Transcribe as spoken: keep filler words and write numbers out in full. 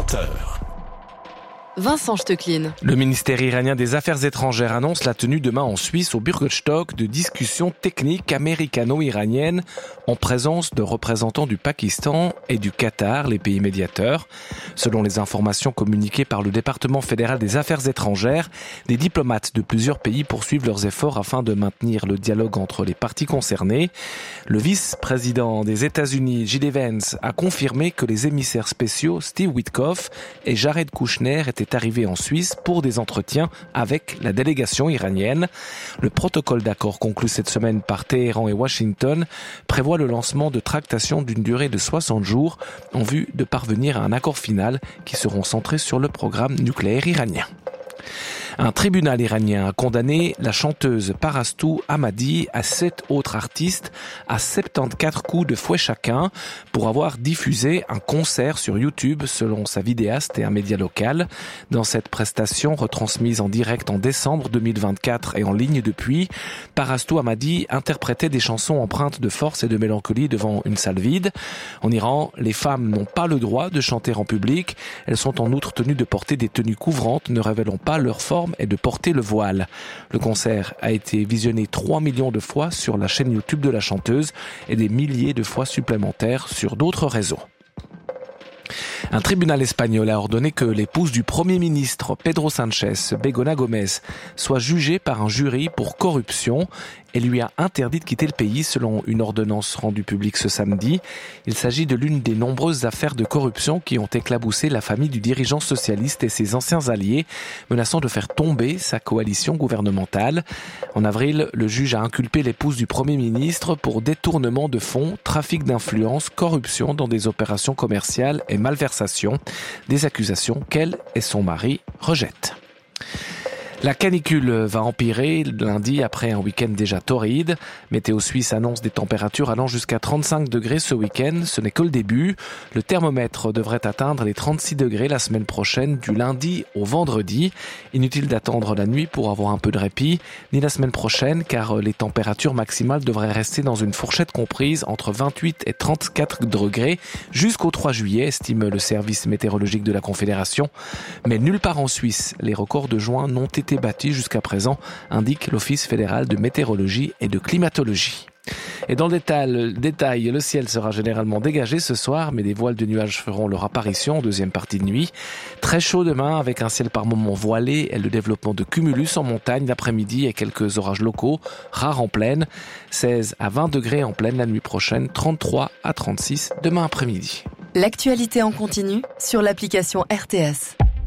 vingt heures. Vincent Stecklin. Le ministère iranien des Affaires étrangères annonce la tenue demain en Suisse au Bürgerstock de discussions techniques américano-iraniennes en présence de représentants du Pakistan et du Qatar, les pays médiateurs. Selon les informations communiquées par le département fédéral des Affaires étrangères, des diplomates de plusieurs pays poursuivent leurs efforts afin de maintenir le dialogue entre les parties concernées. Le vice-président des États-Unis, J D Vance, a confirmé que les émissaires spéciaux Steve Witkoff et Jared Kushner étaient arrivé en Suisse pour des entretiens avec la délégation iranienne. Le protocole d'accord conclu cette semaine par Téhéran et Washington prévoit le lancement de tractations d'une durée de soixante jours en vue de parvenir à un accord final qui seront centrés sur le programme nucléaire iranien. Un tribunal iranien a condamné la chanteuse Parastou Hamadi à sept autres artistes à soixante-quatorze coups de fouet chacun pour avoir diffusé un concert sur YouTube selon sa vidéaste et un média local. Dans cette prestation retransmise en direct en décembre deux mille vingt-quatre et en ligne depuis, Parastou Hamadi interprétait des chansons empreintes de force et de mélancolie devant une salle vide. En Iran, les femmes n'ont pas le droit de chanter en public. Elles sont en outre tenues de porter des tenues couvrantes ne révélant pas leur forme et de porter le voile. Le concert a été visionné trois millions de fois sur la chaîne YouTube de la chanteuse et des milliers de fois supplémentaires sur d'autres réseaux. Un tribunal espagnol a ordonné que l'épouse du Premier ministre Pedro Sánchez, Begoña Gómez, soit jugée par un jury pour corruption et lui a interdit de quitter le pays selon une ordonnance rendue publique ce samedi. Il s'agit de l'une des nombreuses affaires de corruption qui ont éclaboussé la famille du dirigeant socialiste et ses anciens alliés, menaçant de faire tomber sa coalition gouvernementale. En avril, le juge a inculpé l'épouse du Premier ministre pour détournement de fonds, trafic d'influence, corruption dans des opérations commerciales et malversation, des accusations qu'elle et son mari rejettent. La canicule va empirer lundi après un week-end déjà torride. Météo Suisse annonce des températures allant jusqu'à trente-cinq degrés ce week-end. Ce n'est que le début. Le thermomètre devrait atteindre les trente-six degrés la semaine prochaine, du lundi au vendredi. Inutile d'attendre la nuit pour avoir un peu de répit, ni la semaine prochaine, car les températures maximales devraient rester dans une fourchette comprise entre vingt-huit et trente-quatre degrés jusqu'au trois juillet, estime le service météorologique de la Confédération. Mais nulle part en Suisse, les records de juin n'ont été bâti jusqu'à présent, indique l'Office fédéral de météorologie et de climatologie. Et dans le détail, le détail, le ciel sera généralement dégagé ce soir, mais des voiles de nuages feront leur apparition en deuxième partie de nuit. Très chaud demain, avec un ciel par moments voilé et le développement de cumulus en montagne l'après-midi et quelques orages locaux, rares en plaine. seize à vingt degrés en plaine la nuit prochaine, trente-trois à trente-six demain après-midi. L'actualité en continu sur l'application R T S.